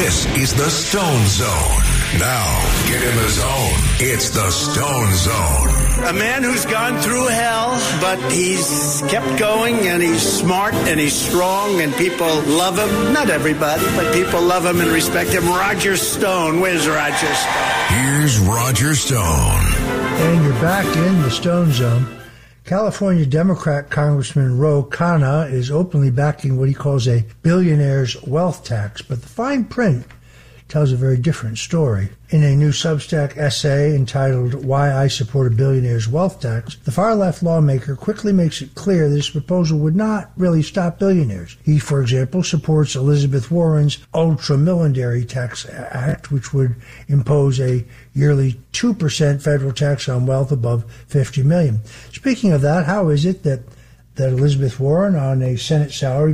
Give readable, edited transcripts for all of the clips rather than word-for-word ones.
This is the Stone Zone. Now, get in the zone. It's the Stone Zone. A man who's gone through hell, but he's kept going, and he's smart, and he's strong, and people love him. Not everybody, but people love him and respect him. Roger Stone. Where's Roger Stone? Here's Roger Stone. And you're back in the Stone Zone. California Democrat Congressman Ro Khanna is openly backing what he calls a billionaire's wealth tax, but the fine print tells a very different story. In a new Substack essay entitled Why I Support a Billionaire's Wealth Tax, the far-left lawmaker quickly makes it clear this proposal would not really stop billionaires. He, for example, supports Elizabeth Warren's Ultra-Milliondary Tax Act, which would impose a yearly 2% federal tax on wealth above $50 million. Speaking of that, how is it that Elizabeth Warren, on a Senate salary of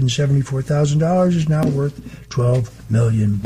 $174,000, is now worth $12 million.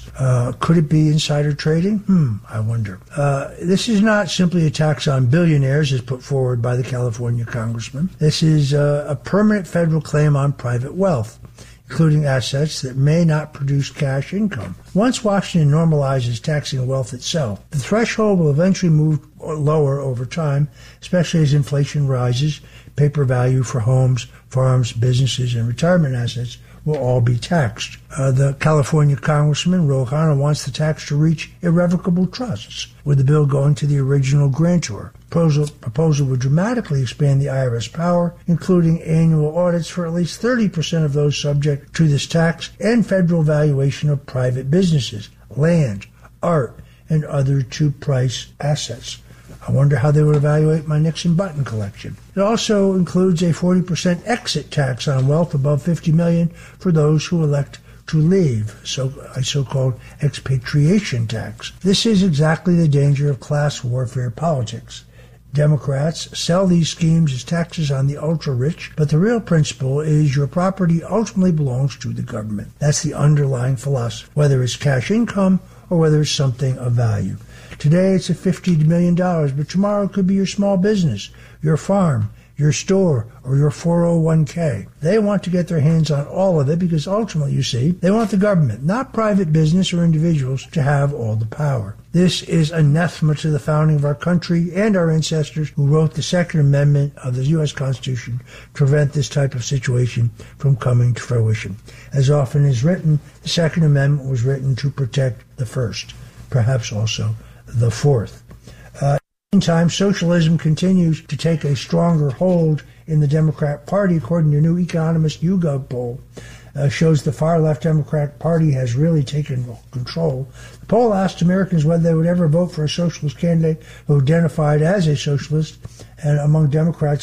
Could it be insider trading? I wonder. This is not simply a tax on billionaires as put forward by the California congressman. This is a permanent federal claim on private wealth, including assets that may not produce cash income. Once Washington normalizes taxing wealth itself, the threshold will eventually move lower over time, especially as inflation rises. Paper value for homes, farms, businesses, and retirement assets will all be taxed. The California Congressman, Ro Khanna, wants the tax to reach irrevocable trusts, with the bill going to the original grantor. Proposal would dramatically expand the IRS power, including annual audits for at least 30% of those subject to this tax, and federal valuation of private businesses, land, art, and other two-price assets. I wonder how they would evaluate my Nixon button collection. It also includes a 40% exit tax on wealth above $50 million for those who elect to leave, a so-called expatriation tax. This is exactly the danger of class warfare politics. Democrats sell these schemes as taxes on the ultra-rich, but the real principle is your property ultimately belongs to the government. That's the underlying philosophy, whether it's cash income or whether it's something of value. Today it's at $50 million, but tomorrow it could be your small business, your farm, your store, or your 401k. They want to get their hands on all of it because ultimately, you see, they want the government, not private business or individuals, to have all the power. This is anathema to the founding of our country and our ancestors who wrote the Second Amendment of the U.S. Constitution to prevent this type of situation from coming to fruition. As often is written, the Second Amendment was written to protect the First, perhaps also the Fourth. Meantime, socialism continues to take a stronger hold in the Democrat Party, according to a new Economist YouGov poll. Shows the far-left Democratic Party has really taken control. The poll asked Americans whether they would ever vote for a socialist candidate who identified as a socialist, and among Democrats,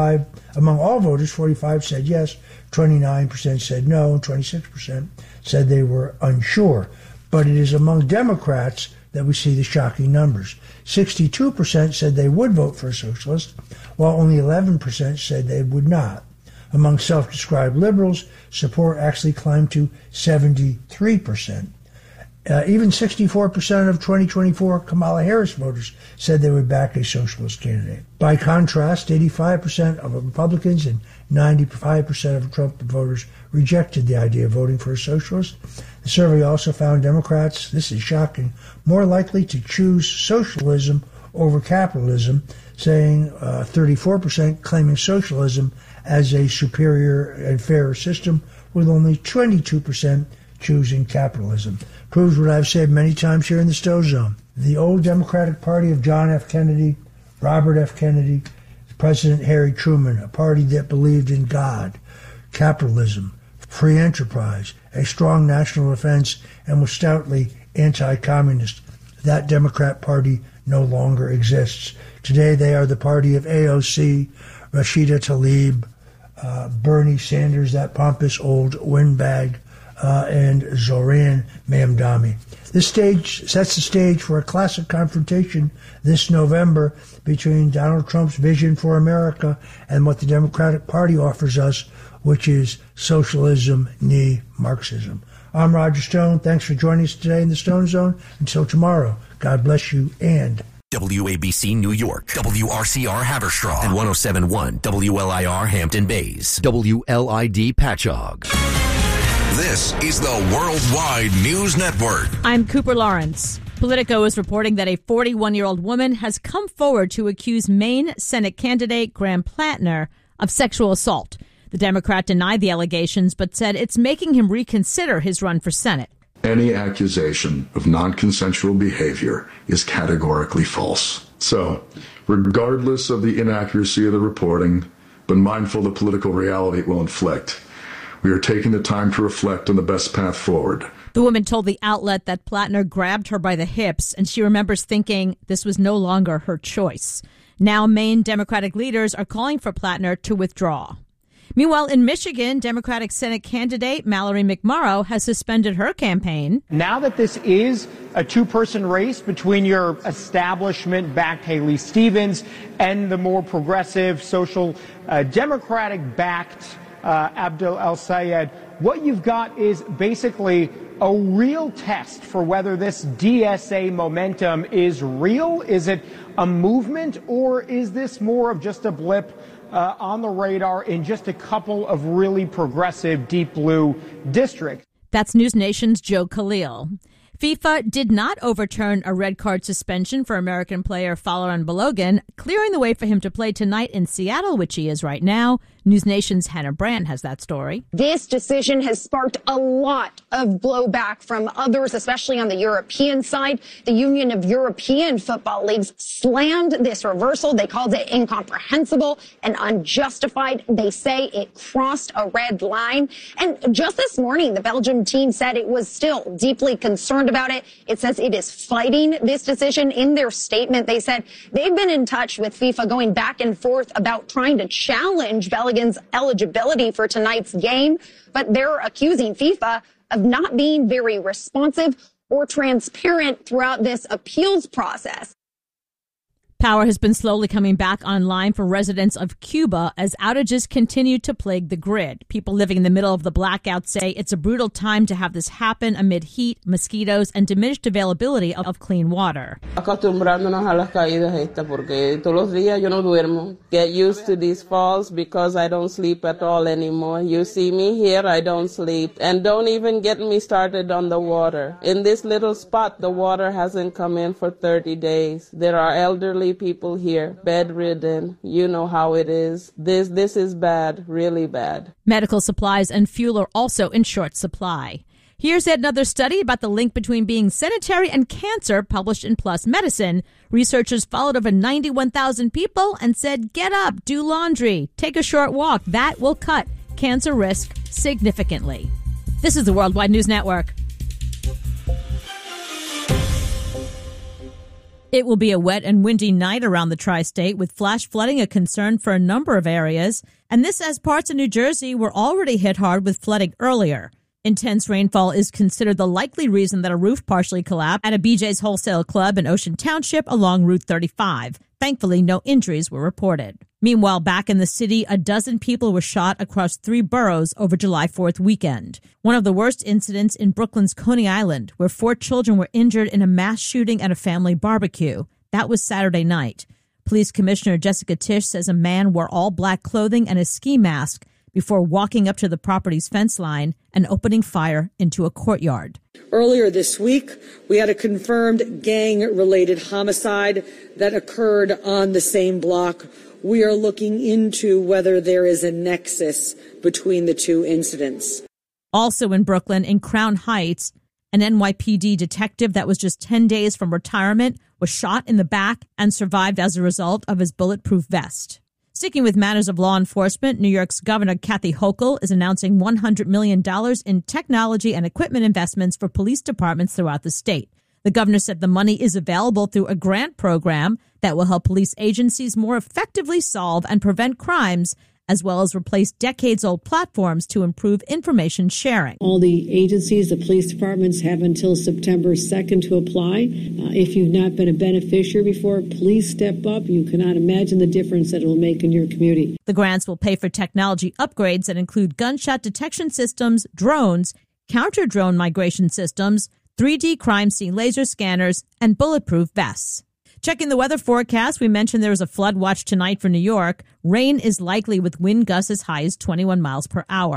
among all voters, 45 said yes, 29% said no, and 26% said they were unsure. But it is among Democrats that we see the shocking numbers. 62% said they would vote for a socialist, while only 11% said they would not. Among self-described liberals, support actually climbed to 73%. Even 64% of 2024 Kamala Harris voters said they would back a socialist candidate. By contrast, 85% of Republicans and 95% of Trump voters rejected the idea of voting for a socialist. The survey also found Democrats, this is shocking, more likely to choose socialism over capitalism, saying 34% claiming socialism as a superior and fairer system, with only 22% choosing capitalism. Proves what I've said many times here in the Stone Zone. The old Democratic Party of John F. Kennedy, Robert F. Kennedy, President Harry Truman, a party that believed in God, capitalism, free enterprise, a strong national defense, and was stoutly anti-communist. That Democrat Party no longer exists. Today they are the party of AOC, Rashida Tlaib, Bernie Sanders, that pompous old windbag, and Zoran Mamdani. This stage sets the stage for a classic confrontation this November between Donald Trump's vision for America and what the Democratic Party offers us, which is socialism, Marxism. I'm Roger Stone. Thanks for joining us today in the Stone Zone. Until tomorrow, God bless you and WABC New York, WRCR Haverstraw, and 107.1 WLIR Hampton Bays, WLID Patchogue. This is the Worldwide News Network. I'm Cooper Lawrence. Politico is reporting that a 41-year-old woman has come forward to accuse Maine Senate candidate Graham Plattner of sexual assault. The Democrat denied the allegations, but said it's making him reconsider his run for Senate. Any accusation of non-consensual behavior is categorically false. So, regardless of the inaccuracy of the reporting, but mindful of the political reality it will inflict, we are taking the time to reflect on the best path forward. The woman told the outlet that Plattner grabbed her by the hips, and she remembers thinking this was no longer her choice. Now, Maine Democratic leaders are calling for Plattner to withdraw. Meanwhile, in Michigan, Democratic Senate candidate Mallory McMorrow has suspended her campaign. Now that this is a two-person race between your establishment-backed Haley Stevens and the more progressive, social, Democratic-backed Abdel El-Sayed, what you've got is basically a real test for whether this DSA momentum is real. Is it a movement, or is this more of just a blip on the radar in just a couple of really progressive deep blue districts? That's News Nation's Joe Khalil. FIFA did not overturn a red card suspension for American player Folarin Balogun, clearing the way for him to play tonight in Seattle, which he is right now. News Nation's Hannah Brand has that story. This decision has sparked a lot of blowback from others, especially on the European side. The Union of European Football Leagues slammed this reversal. They called it incomprehensible and unjustified. They say it crossed a red line. And just this morning, the Belgium team said it was still deeply concerned about it. It says it is fighting this decision. In their statement, they said they've been in touch with FIFA going back and forth about trying to challenge Balogun's eligibility for tonight's game, but they're accusing FIFA of not being very responsive or transparent throughout this appeals process. Power has been slowly coming back online for residents of Cuba as outages continue to plague the grid. People living in the middle of the blackout say it's a brutal time to have this happen amid heat, mosquitoes, and diminished availability of clean water. Acostumbrándonos a las caídas estas porque todos los días yo no duermo. Get used to these falls because I don't sleep at all anymore. You see me here, I don't sleep. And don't even get me started on the water. In this little spot, the water hasn't come in for 30 days. There are elderly people here, bedridden. You know how it is. This is bad, really bad. Medical supplies and fuel are also in short supply. Here's another study about the link between being sedentary and cancer published in PLOS Medicine. Researchers followed over 91,000 people and said, get up, do laundry, take a short walk. That will cut cancer risk significantly. This is the Worldwide News Network. It will be a wet and windy night around the tri-state, with flash flooding a concern for a number of areas. And this as parts of New Jersey were already hit hard with flooding earlier. Intense rainfall is considered the likely reason that a roof partially collapsed at a BJ's Wholesale Club in Ocean Township along Route 35. Thankfully, no injuries were reported. Meanwhile, back in the city, a dozen people were shot across 3 boroughs over July 4th weekend. One of the worst incidents in Brooklyn's Coney Island, where 4 children were injured in a mass shooting at a family barbecue. That was Saturday night. Police Commissioner Jessica Tisch says a man wore all black clothing and a ski mask before walking up to the property's fence line and opening fire into a courtyard. Earlier this week, we had a confirmed gang-related homicide that occurred on the same block. We are looking into whether there is a nexus between the 2 incidents. Also in Brooklyn, in Crown Heights, an NYPD detective that was just 10 days from retirement was shot in the back and survived as a result of his bulletproof vest. Sticking with matters of law enforcement, New York's Governor Kathy Hochul is announcing $100 million in technology and equipment investments for police departments throughout the state. The governor said the money is available through a grant program that will help police agencies more effectively solve and prevent crimes, as well as replace decades-old platforms to improve information sharing. All the agencies, the police departments, have until September 2nd to apply. If you've not been a beneficiary before, please step up. You cannot imagine the difference that it will make in your community. The grants will pay for technology upgrades that include gunshot detection systems, drones, counter-drone migration systems, 3D crime scene laser scanners, and bulletproof vests. Checking the weather forecast, we mentioned there is a flood watch tonight for New York. Rain is likely with wind gusts as high as 21 miles per hour.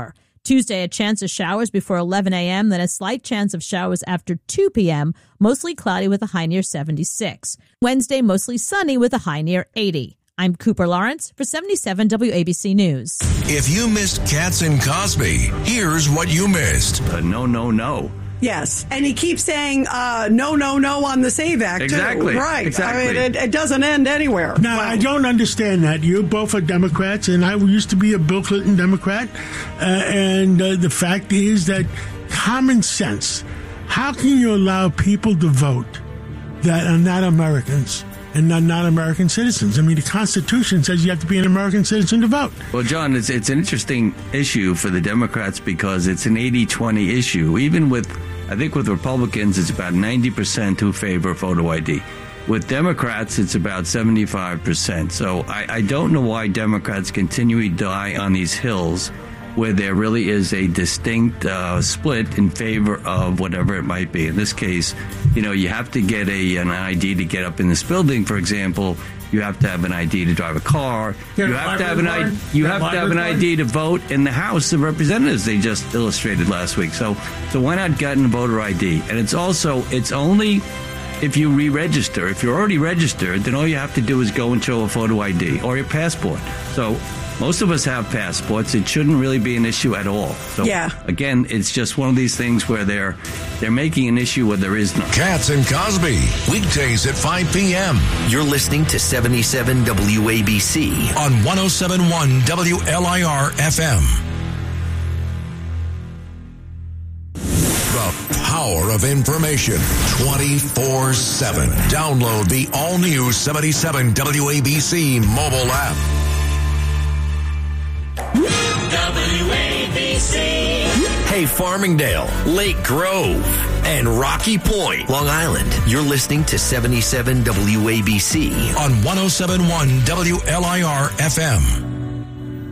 Tuesday, a chance of showers before 11 a.m., then a slight chance of showers after 2 p.m., mostly cloudy with a high near 76. Wednesday, mostly sunny with a high near 80. I'm Cooper Lawrence for 77 WABC News. If you missed Katz and Cosby, here's what you missed. No. Yes, and he keeps saying no on the SAVE Act, exactly. Too. Right. Exactly. I mean, it doesn't end anywhere. Now, I don't understand that. You both are Democrats, and I used to be a Bill Clinton Democrat, and the fact is that common sense, how can you allow people to vote that are not Americans and not American citizens? I mean, the Constitution says you have to be an American citizen to vote. Well, John, it's an interesting issue for the Democrats because it's an 80-20 issue. Even with, I think with Republicans, it's about 90% who favor photo ID. With Democrats, it's about 75%. So I don't know why Democrats continually die on these hills where there really is a distinct split in favor of whatever it might be. In this case, you have to get an ID to get up in this building, for example. You have to have an ID to drive a car. You have to have an ID to vote in the House of Representatives. They just illustrated last week. So why not get a voter ID? And it's only if you re-register. If you're already registered, then all you have to do is go and show a photo ID or your passport. So most of us have passports. It shouldn't really be an issue at all. So, again, it's just one of these things where they're making an issue where there is none. Katz and Cosby, weekdays at 5 p.m. You're listening to 77 WABC on 107.1 WLIR FM. The power of information 24/7. Download the all-new 77 WABC mobile app. WABC. Hey, Farmingdale, Lake Grove, and Rocky Point, Long Island. You're listening to 77 WABC on 107.1 WLIR FM.